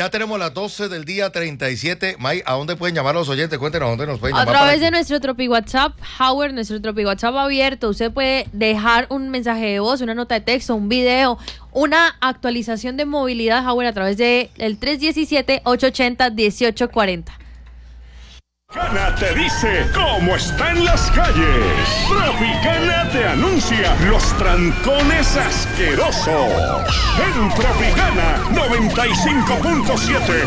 ya tenemos las 12 del día 37. May, ¿a dónde pueden llamar los oyentes? Cuéntenos, ¿a dónde nos pueden A llamar? través de nuestro Tropi WhatsApp, Howard, nuestro Tropi WhatsApp abierto. Usted puede dejar un mensaje de voz, una nota de texto, un video, una actualización de movilidad, Howard, a través del 317-880-1840. Tropicana te dice cómo están las calles. Tropicana te anuncia los trancones asquerosos. En Tropicana 95.7.